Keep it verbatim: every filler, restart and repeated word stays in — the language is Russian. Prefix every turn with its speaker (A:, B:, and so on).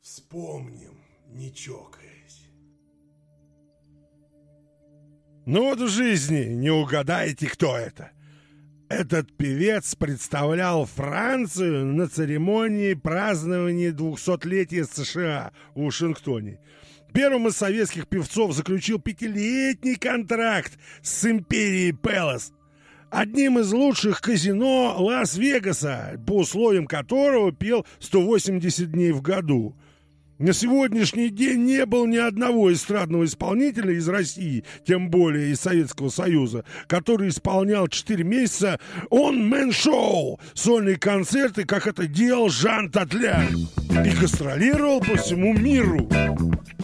A: Вспомним, не чокаясь.
B: Ну вот в жизни не угадаете, кто это. Этот певец представлял Францию на церемонии празднования двухсотлетия США в Вашингтоне. Первым из советских певцов заключил пятилетний контракт с империей Пэлас, одним из лучших казино Лас-Вегаса, по условиям которого пел сто восемьдесят дней в году. На сегодняшний день не было ни одного эстрадного исполнителя из России, тем более из Советского Союза, который исполнял четыре месяца он-мен-шоу, сольные концерты, как это делал Жан Татлян, и гастролировал по всему миру.